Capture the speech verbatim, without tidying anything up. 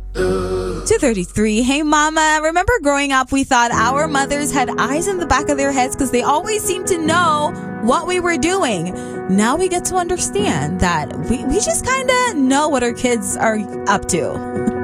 two thirty-three. Hey, Mama. Remember growing up, we thought our mothers had eyes in the back of their heads because they always seemed to know what we were doing. Now we get to understand that we, we just kind of know what our kids are up to.